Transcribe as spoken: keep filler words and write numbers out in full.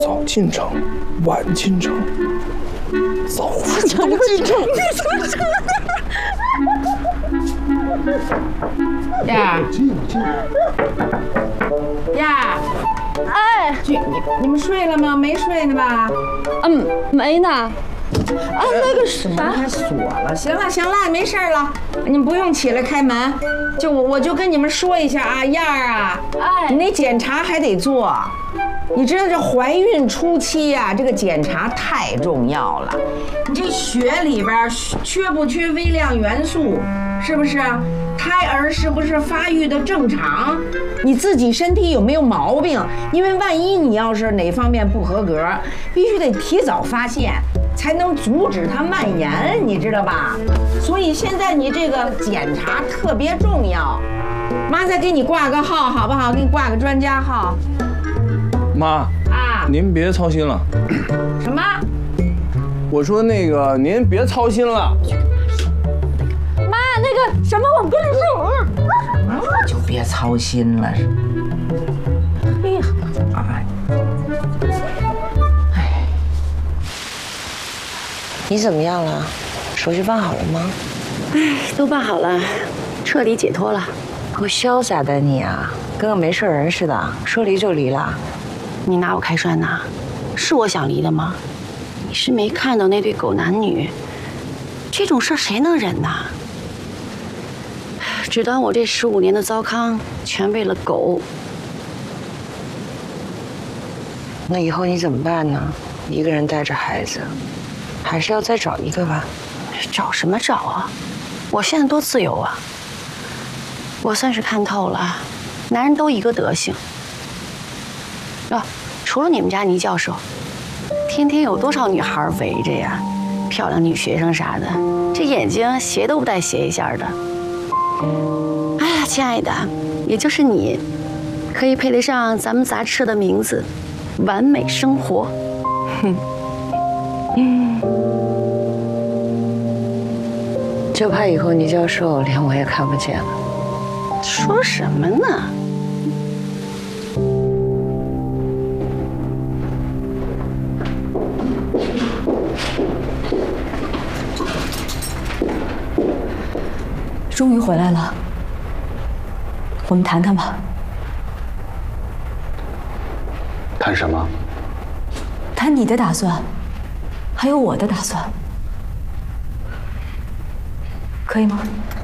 早进城，晚进城，早晚都进城。 呀呀， 哎， 你你们睡了吗？没睡呢吧？ 嗯，没呢。啊，那个啥， 还锁了。行了行了，没事了，你们不用起来开门。就我我就跟你们说一下啊，燕儿啊， 哎， 你那检查还得做。你知道这怀孕初期呀、啊，这个检查太重要了。你这血里边缺不缺微量元素，是不是？胎儿是不是发育的正常？你自己身体有没有毛病？因为万一你要是哪方面不合格，必须得提早发现，才能阻止它蔓延，你知道吧？所以现在你这个检查特别重要。妈再给你挂个号好不好？给你挂个专家号。 妈啊， 您别操心了。 什么？ 我说那个您别操心了。 妈，那个什么，我跟你说， 什么就别操心了。哎呀，哎， 哎，你怎么样了？手续办好了吗？ 哎，都办好了，彻底解脱了。 够潇洒的你啊，跟个没事人似的，说离就离了。 你拿我开涮呐？是我想离的吗？你是没看到那对狗男女，这种事谁能忍呐？只当我这十五年的糟糠全为了狗。 那以后你怎么办呢？一个人带着孩子，还是要再找一个吧？ 找什么找啊？我现在多自由啊！我算是看透了，男人都一个德行。啊，除了你们家倪教授，天天有多少女孩围着呀？漂亮女学生啥的，这眼睛斜都不带斜一下的。哎呀，亲爱的，也就是你，可以配得上咱们杂志社的名字——完美生活。哼， 嗯，就怕以后倪教授连我也看不见了。 说什么呢？ 终于回来了，我们谈谈吧。 谈什么？ 谈你的打算，还有我的打算，可以吗？